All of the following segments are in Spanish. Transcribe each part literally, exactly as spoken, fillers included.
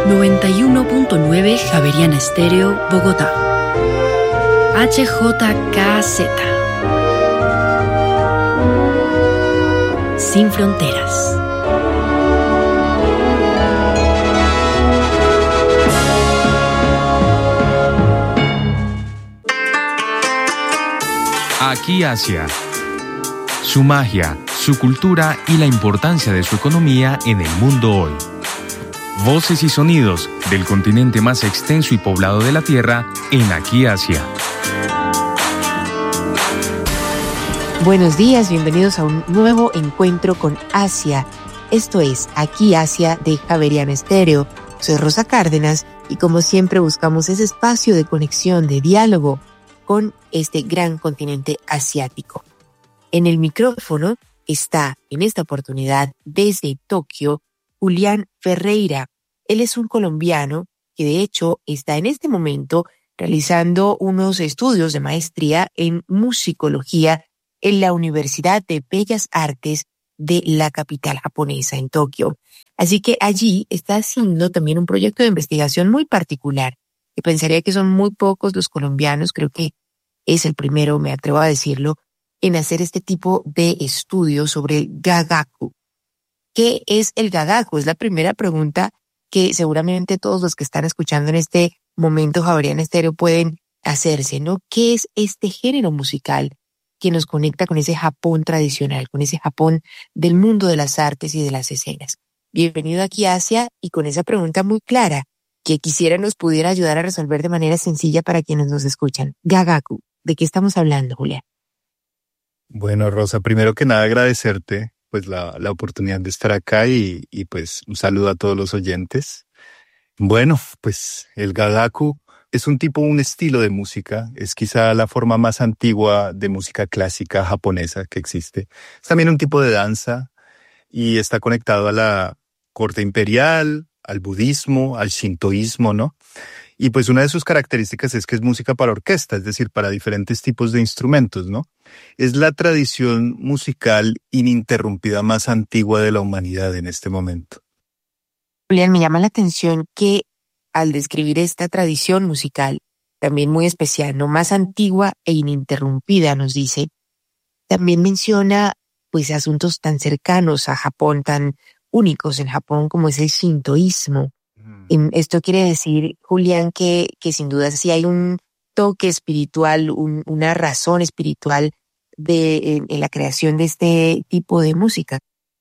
noventa y uno punto nueve Javeriana Estéreo, Bogotá. H J K Z. Sin fronteras. Aquí Asia. Su magia, su cultura y la importancia de su economía en el mundo hoy. Voces y sonidos del continente más extenso y poblado de la Tierra en Aquí Asia. Buenos días, bienvenidos a un nuevo encuentro con Asia. Esto es Aquí Asia de Javeriana Estéreo. Soy Rosa Cárdenas y como siempre buscamos ese espacio de conexión, de diálogo con este gran continente asiático. En el micrófono está, en esta oportunidad, desde Tokio, Julián Ferreira. Él es un colombiano que de hecho está en este momento realizando unos estudios de maestría en musicología en la Universidad de Bellas Artes de la capital japonesa, en Tokio. Así que allí está haciendo también un proyecto de investigación muy particular, que pensaría que son muy pocos los colombianos, creo que es el primero, me atrevo a decirlo, en hacer este tipo de estudios sobre el Gagaku. ¿Qué es el Gagaku? Es la primera pregunta que seguramente todos los que están escuchando en este momento Javeriana Estéreo pueden hacerse, ¿no? ¿Qué es este género musical que nos conecta con ese Japón tradicional, con ese Japón del mundo de las artes y de las escenas? Bienvenido aquí a Asia y con esa pregunta muy clara que quisiera nos pudiera ayudar a resolver de manera sencilla para quienes nos escuchan. Gagaku, ¿de qué estamos hablando, Julián? Bueno, Rosa, primero que nada agradecerte pues la, la oportunidad de estar acá y, y pues un saludo a todos los oyentes. Bueno, pues el Gagaku es un tipo, un estilo de música, es quizá la forma más antigua de música clásica japonesa que existe. Es también un tipo de danza y está conectado a la corte imperial, al budismo, al shintoísmo, ¿no? Y pues una de sus características es que es música para orquesta, es decir, para diferentes tipos de instrumentos, ¿no? Es la tradición musical ininterrumpida más antigua de la humanidad en este momento. Julián, me llama la atención que al describir esta tradición musical, también muy especial, no más antigua e ininterrumpida, nos dice, también menciona pues asuntos tan cercanos a Japón, tan únicos en Japón como es el shintoísmo. Mm. Esto quiere decir, Julián, que, que sin duda sí hay un toque espiritual, un, una razón espiritual de en, en la creación de este tipo de música.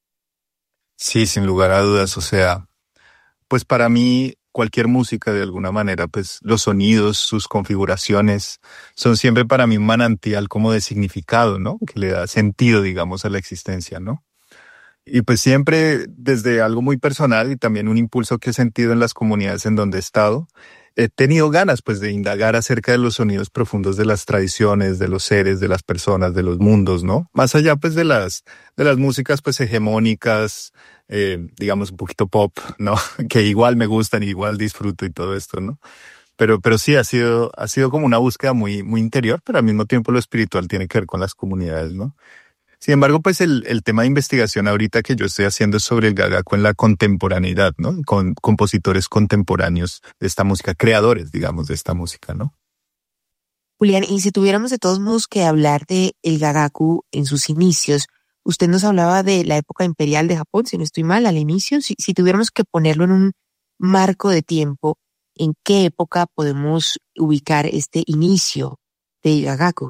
Sí, sin lugar a dudas, o sea, pues para mí cualquier música de alguna manera, pues los sonidos, sus configuraciones, son siempre para mí un manantial como de significado, ¿no? Que le da sentido, digamos, a la existencia, ¿no? Y pues siempre desde algo muy personal y también un impulso que he sentido en las comunidades en donde he estado, he tenido ganas pues de indagar acerca de los sonidos profundos de las tradiciones, de los seres, de las personas, de los mundos, ¿no? Más allá pues de las, de las músicas pues hegemónicas, eh, digamos un poquito pop, ¿no? Que igual me gustan y igual disfruto y todo esto, ¿no? Pero, pero sí ha sido, ha sido como una búsqueda muy, muy interior, pero al mismo tiempo lo espiritual tiene que ver con las comunidades, ¿no? Sin embargo, pues el, el tema de investigación ahorita que yo estoy haciendo es sobre el Gagaku en la contemporaneidad, ¿no? Con compositores contemporáneos de esta música, creadores, digamos, de esta música, ¿no? Julián, y si tuviéramos de todos modos que hablar de el Gagaku en sus inicios, usted nos hablaba de la época imperial de Japón, si no estoy mal, al inicio, si, si tuviéramos que ponerlo en un marco de tiempo, ¿en qué época podemos ubicar este inicio del Gagaku?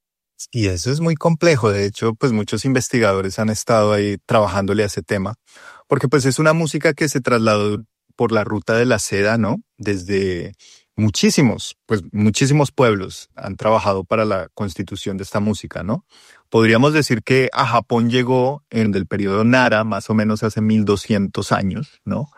Y eso es muy complejo. De hecho, pues muchos investigadores han estado ahí trabajándole a ese tema, porque pues es una música que se trasladó por la ruta de la seda, ¿no? Desde muchísimos, pues muchísimos pueblos han trabajado para la constitución de esta música, ¿no? Podríamos decir que a Japón llegó en el periodo Nara, más o menos hace mil doscientos años, ¿no?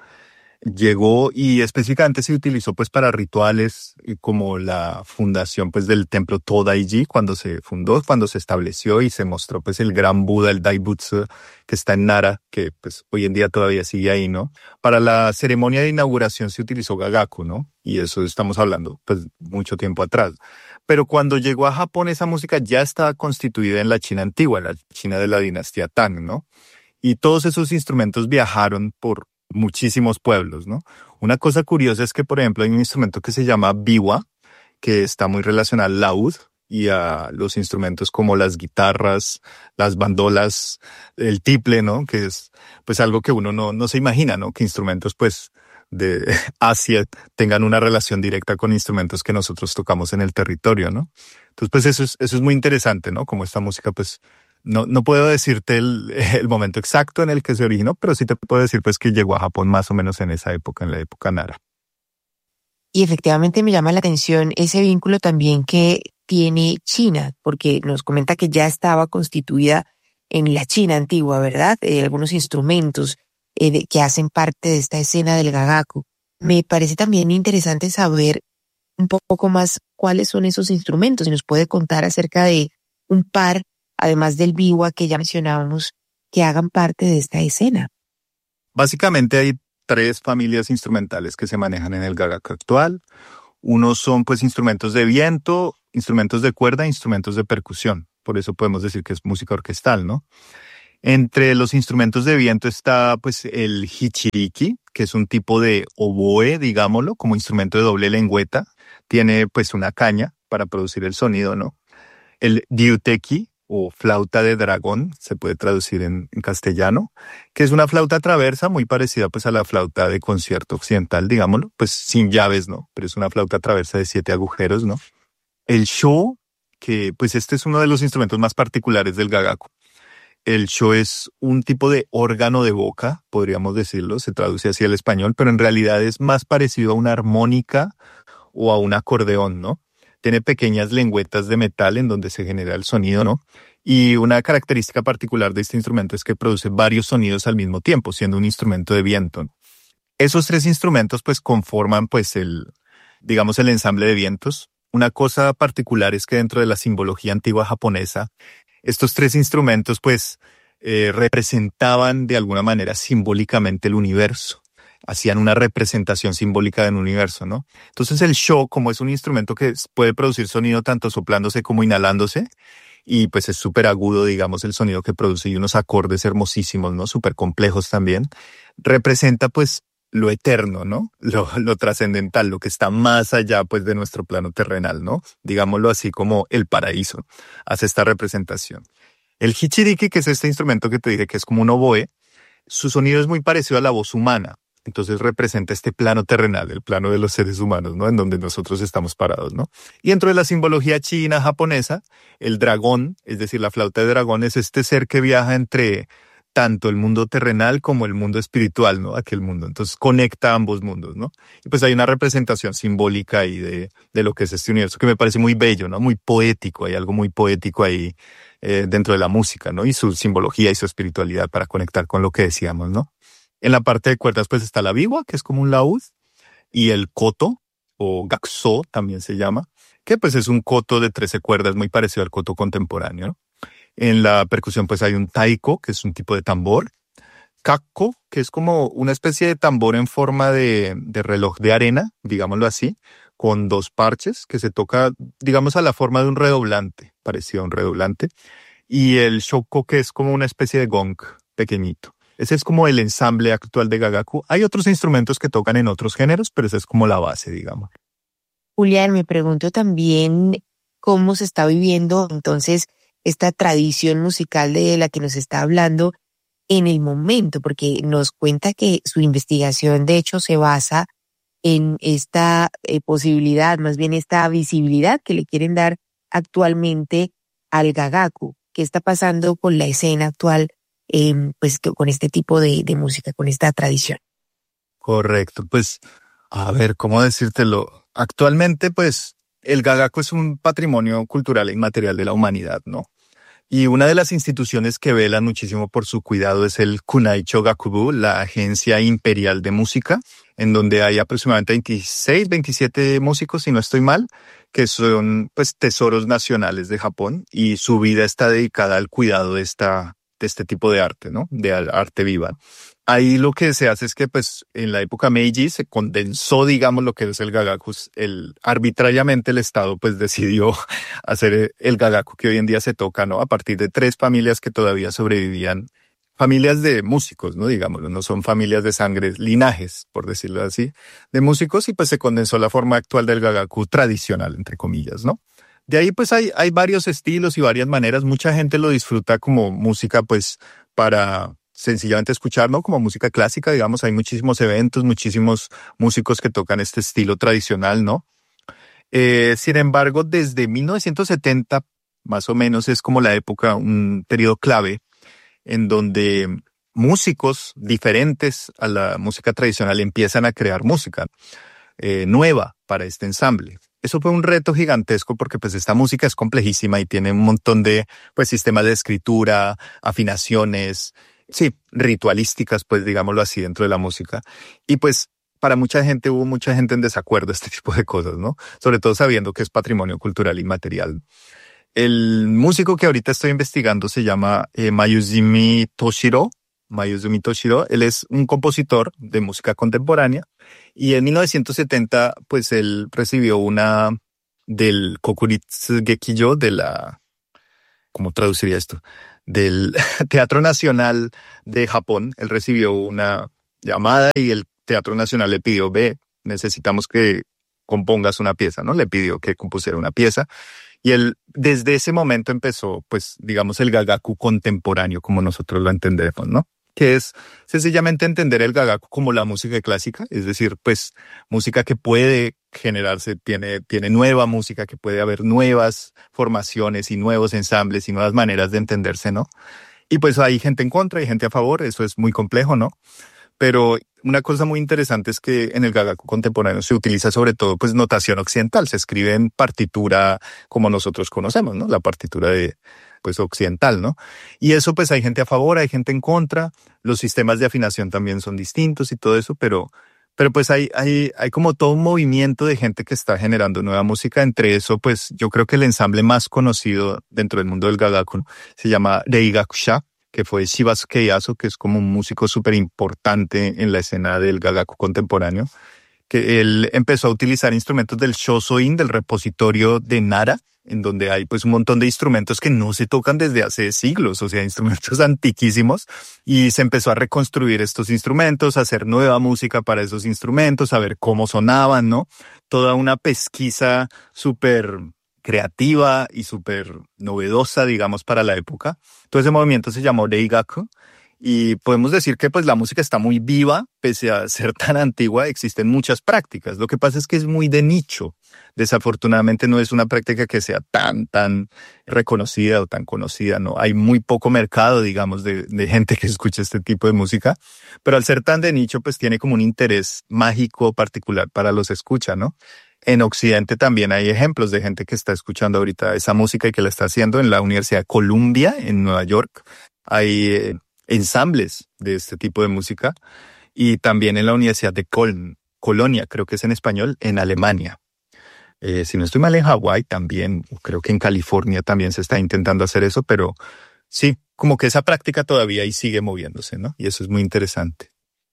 Llegó y específicamente se utilizó pues para rituales como la fundación pues del templo Todaiji cuando se fundó, cuando se estableció y se mostró pues el gran Buda, el Daibutsu que está en Nara, que pues hoy en día todavía sigue ahí, ¿no? Para la ceremonia de inauguración se utilizó Gagaku, ¿no? Y eso estamos hablando pues mucho tiempo atrás. Pero cuando llegó a Japón esa música ya estaba constituida en la China antigua, la China de la dinastía Tang, ¿no? Y todos esos instrumentos viajaron por muchísimos pueblos, ¿no? Una cosa curiosa es que, por ejemplo, hay un instrumento que se llama biwa, que está muy relacionado al laúd y a los instrumentos como las guitarras, las bandolas, el tiple, ¿no? Que es pues algo que uno no, no se imagina, ¿no? Que instrumentos pues de Asia tengan una relación directa con instrumentos que nosotros tocamos en el territorio, ¿no? Entonces pues eso es, eso es muy interesante, ¿no? Como esta música pues no, no puedo decirte el, el momento exacto en el que se originó, pero sí te puedo decir pues que llegó a Japón más o menos en esa época, en la época Nara. Y efectivamente me llama la atención ese vínculo también que tiene China, porque nos comenta que ya estaba constituida en la China antigua, ¿verdad? Eh, algunos instrumentos eh, de, que hacen parte de esta escena del gagaku. Me parece también interesante saber un poco más cuáles son esos instrumentos. Si nos puede contar acerca de un par, además del biwa que ya mencionábamos, que hagan parte de esta escena. Básicamente hay tres familias instrumentales que se manejan en el gagaku actual. Unos son pues instrumentos de viento, instrumentos de cuerda e instrumentos de percusión. Por eso podemos decir que es música orquestal, ¿no? Entre los instrumentos de viento está pues el hichiriki, que es un tipo de oboe, digámoslo, como instrumento de doble lengüeta. Tiene pues una caña para producir el sonido, ¿no? El ryuteki, o flauta de dragón, se puede traducir en, en castellano, que es una flauta traversa muy parecida pues a la flauta de concierto occidental, digámoslo, pues sin llaves, ¿no? Pero es una flauta traversa de siete agujeros, ¿no? El sho, que pues este es uno de los instrumentos más particulares del gagaku. El sho es un tipo de órgano de boca, podríamos decirlo, se traduce así al español, pero en realidad es más parecido a una armónica o a un acordeón, ¿no? Tiene pequeñas lengüetas de metal en donde se genera el sonido, ¿no? Y una característica particular de este instrumento es que produce varios sonidos al mismo tiempo, siendo un instrumento de viento. Esos tres instrumentos pues conforman pues el, digamos, el ensamble de vientos. Una cosa particular es que dentro de la simbología antigua japonesa, estos tres instrumentos pues eh, representaban de alguna manera simbólicamente el universo. Hacían una representación simbólica del universo, ¿no? Entonces el sho, como es un instrumento que puede producir sonido tanto soplándose como inhalándose, y pues es súper agudo, digamos, el sonido que produce y unos acordes hermosísimos, ¿no? Súper complejos también, representa pues lo eterno, ¿no? Lo, lo trascendental, lo que está más allá pues de nuestro plano terrenal, ¿no? Digámoslo así como el paraíso, hace esta representación. El hichiriki, que es este instrumento que te dije que es como un oboe, su sonido es muy parecido a la voz humana. Entonces representa este plano terrenal, el plano de los seres humanos, ¿no? En donde nosotros estamos parados, ¿no? Y dentro de la simbología china japonesa, el dragón, es decir, la flauta de dragón, es este ser que viaja entre tanto el mundo terrenal como el mundo espiritual, ¿no? Aquel mundo. Entonces conecta ambos mundos, ¿no? Y pues hay una representación simbólica ahí de, de lo que es este universo que me parece muy bello, ¿no? Muy poético, hay algo muy poético ahí eh, dentro de la música, ¿no? Y su simbología y su espiritualidad para conectar con lo que decíamos, ¿no? En la parte de cuerdas pues está la biwa, que es como un laúd, y el koto, o gakuso también se llama, que pues es un koto de trece cuerdas muy parecido al koto contemporáneo, ¿no? En la percusión pues hay un taiko, que es un tipo de tambor, kakko, que es como una especie de tambor en forma de, de reloj de arena, digámoslo así, con dos parches, que se toca, digamos, a la forma de un redoblante, parecido a un redoblante, y el shoko, que es como una especie de gong pequeñito. Ese es como el ensamble actual de gagaku. Hay otros instrumentos que tocan en otros géneros, pero esa es como la base, digamos. Julián, me pregunto también cómo se está viviendo entonces esta tradición musical de la que nos está hablando en el momento, porque nos cuenta que su investigación de hecho se basa en esta eh, posibilidad, más bien esta visibilidad que le quieren dar actualmente al gagaku. ¿Qué está pasando con la escena actual? Eh, pues con este tipo de, de música, con esta tradición. Correcto, pues a ver, ¿cómo decírtelo? Actualmente pues el gagaku es un patrimonio cultural e inmaterial de la humanidad, ¿no? Y una de las instituciones que velan muchísimo por su cuidado es el Kunaicho Gakubu, la Agencia Imperial de Música, en donde hay aproximadamente veintiséis, veintisiete músicos, si no estoy mal, que son pues tesoros nacionales de Japón, y su vida está dedicada al cuidado de esta de este tipo de arte, ¿no? De arte viva. Ahí lo que se hace es que, pues, en la época Meiji se condensó, digamos, lo que es el gagaku. El, arbitrariamente el Estado, pues, decidió hacer el gagaku que hoy en día se toca, ¿no? A partir de tres familias que todavía sobrevivían, familias de músicos, ¿no? Digámoslo, no son familias de sangre, linajes, por decirlo así, de músicos, y pues se condensó la forma actual del gagaku tradicional, entre comillas, ¿no? De ahí pues hay, hay varios estilos y varias maneras. Mucha gente lo disfruta como música pues para sencillamente escuchar, ¿no? Como música clásica, digamos. Hay muchísimos eventos, muchísimos músicos que tocan este estilo tradicional, ¿no? Eh, sin embargo, desde mil novecientos setenta, más o menos, es como la época, un periodo clave en donde músicos diferentes a la música tradicional empiezan a crear música eh, nueva para este ensamble. Eso fue un reto gigantesco porque pues esta música es complejísima y tiene un montón de pues sistemas de escritura, afinaciones, sí, ritualísticas, pues digámoslo así, dentro de la música. Y pues para mucha gente hubo mucha gente en desacuerdo a este tipo de cosas, ¿no? Sobre todo sabiendo que es patrimonio cultural inmaterial. El músico que ahorita estoy investigando se llama eh, Mayuzumi Toshiro. Mayuzumi Toshiro, él es un compositor de música contemporánea y en mil novecientos setenta pues él recibió una del Kokuritsu Gekijo, de la, ¿cómo traduciría esto? Del Teatro Nacional de Japón. Él recibió una llamada y el Teatro Nacional le pidió, ve, necesitamos que compongas una pieza, ¿no? Le pidió que compusiera una pieza. Y él, desde ese momento empezó, pues, digamos, el gagaku contemporáneo, como nosotros lo entendemos, ¿no? Que es sencillamente entender el gagaku como la música clásica, es decir, pues, música que puede generarse, tiene, tiene nueva música, que puede haber nuevas formaciones y nuevos ensambles y nuevas maneras de entenderse, ¿no? Y pues hay gente en contra y gente a favor, eso es muy complejo, ¿no? Pero una cosa muy interesante es que en el gagaku contemporáneo se utiliza sobre todo pues notación occidental, se escribe en partitura como nosotros conocemos, ¿no? La partitura de pues occidental, ¿no? Y eso pues hay gente a favor, hay gente en contra, los sistemas de afinación también son distintos y todo eso, pero pero pues hay hay hay como todo un movimiento de gente que está generando nueva música. Entre eso pues yo creo que el ensamble más conocido dentro del mundo del gagaku, ¿no?, se llama Reigakusha, que fue Shibasuke Iaso, que es como un músico súper importante en la escena del gagaku contemporáneo, que él empezó a utilizar instrumentos del Shosoin, del repositorio de Nara, en donde hay pues un montón de instrumentos que no se tocan desde hace siglos, o sea, instrumentos antiquísimos, y se empezó a reconstruir estos instrumentos, a hacer nueva música para esos instrumentos, a ver cómo sonaban, ¿no? Toda una pesquisa súper creativa y súper novedosa, digamos, para la época. Todo ese movimiento se llamó Reigaku. Y podemos decir que pues la música está muy viva, pese a ser tan antigua, existen muchas prácticas. Lo que pasa es que es muy de nicho. Desafortunadamente no es una práctica que sea tan, tan reconocida o tan conocida, ¿no? Hay muy poco mercado, digamos, de, de gente que escucha este tipo de música. Pero al ser tan de nicho, pues tiene como un interés mágico particular para los escucha, ¿no? En Occidente también hay ejemplos de gente que está escuchando ahorita esa música y que la está haciendo en la Universidad de Columbia, en Nueva York. Hay eh, ensambles de este tipo de música, y también en la Universidad de Köln, Colonia, creo que es en español, en Alemania. Eh, si no estoy mal, en Hawái también, creo que en California también se está intentando hacer eso, pero sí, como que esa práctica todavía ahí sigue moviéndose, ¿no? Y eso es muy interesante.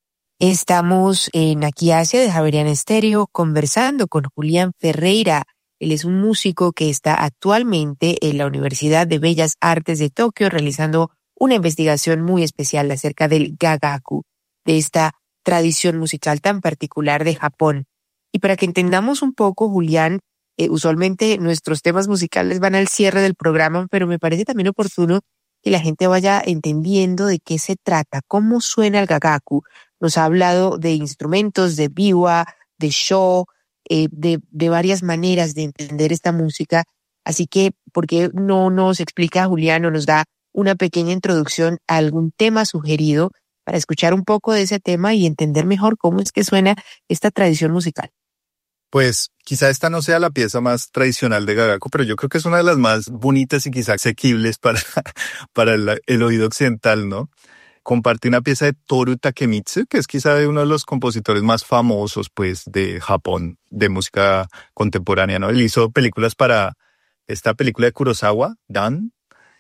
Estamos en Aquí Asia de Javeriana Estéreo conversando con Julián Ferreira. Él es un músico que está actualmente en la Universidad de Bellas Artes de Tokio realizando una investigación muy especial acerca del gagaku, de esta tradición musical tan particular de Japón. Y para que entendamos un poco, Julián, eh, usualmente nuestros temas musicales van al cierre del programa, pero me parece también oportuno que la gente vaya entendiendo de qué se trata, cómo suena el gagaku. Nos ha hablado de instrumentos, de biwa, de sho, eh, de, de varias maneras de entender esta música. Así que, ¿por qué no nos explica, Julián, o nos da una pequeña introducción a algún tema sugerido para escuchar un poco de ese tema y entender mejor cómo es que suena esta tradición musical? Pues quizá esta no sea la pieza más tradicional de gagaku, pero yo creo que es una de las más bonitas y quizá asequibles para, para el, el oído occidental, ¿no? Comparte una pieza de Toru Takemitsu, que es quizá de uno de los compositores más famosos, pues, de Japón, de música contemporánea, ¿no? Él hizo películas para esta película de Kurosawa, Dan,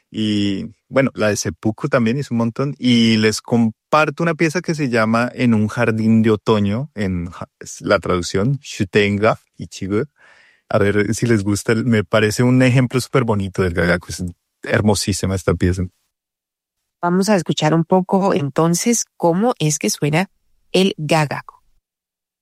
y bueno, la de Seppuku también hizo un montón, y les comparto una pieza que se llama En un jardín de otoño, en la traducción, Shutenga Ichigo. A ver si les gusta, me parece un ejemplo súper bonito del gagaku, es hermosísima esta pieza. Vamos a escuchar un poco entonces cómo es que suena el gagaco.